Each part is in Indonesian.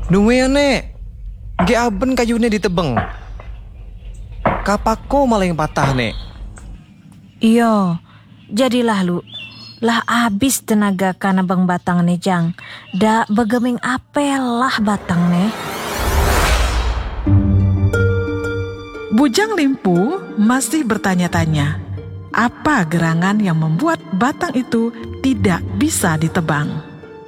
Nuwe nek, ge aben kayune ditebeng. Kapako malah yang patah nek. Iyo, jadilah lu. Lah abis tenaga kana bang batang nih Jang. Da begeming apel lah batang nih. Bujang Limpu masih bertanya-tanya, apa gerangan yang membuat batang itu tidak bisa ditebang.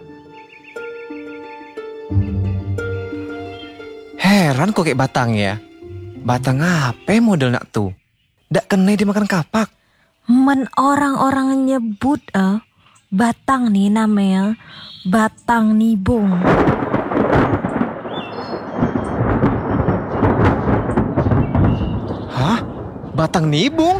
Heran kok kayak batang ya. Batang apa model nak tuh? Dak kena dimakan kapak. Men orang-orang nyebut batang nih namanya batang nibung. Hah? Batang nibung?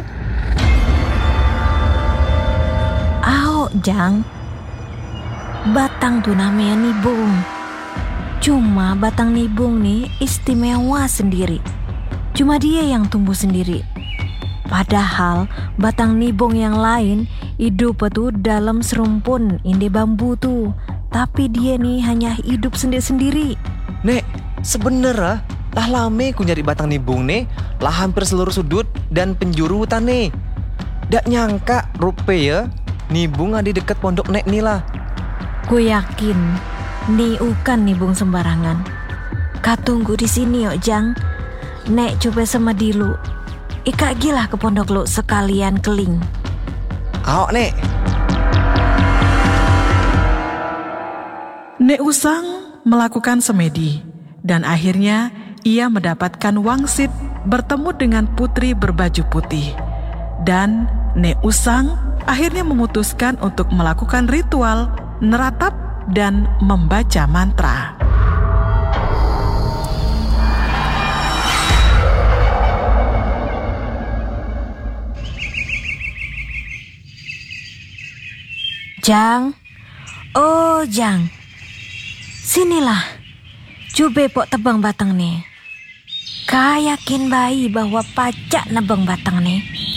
Jang, batang tuh namanya nibung. Cuma batang nibung nih istimewa sendiri. Cuma dia yang tumbuh sendiri. Padahal batang nibung yang lain hidup tuh dalam serumpun inde bambu tuh. Tapi dia nih hanya hidup sendiri-sendiri. Nek, sebenernya lah lame ku nyari batang nibung nih, lah hampir seluruh sudut dan penjuru hutan nih. Dak nyangka rupe ya, nibung ada di dekat pondok nek nih lah. Ku yakin nih bukan nibung sembarangan. Kak tunggu di sini yuk Jang. Nek coba sama dilu. Ika gila ke pondok lu sekalian keling. Awak nek. Nek Usang melakukan semedi dan akhirnya ia mendapatkan wangsit bertemu dengan putri berbaju putih. Dan Nek Usang akhirnya memutuskan untuk melakukan ritual neratap dan membaca mantra. Jang, oh Jang, sinilah, coba pok tebang batang nih. Kak yakin bayi bahwa pacak nebang batang nih.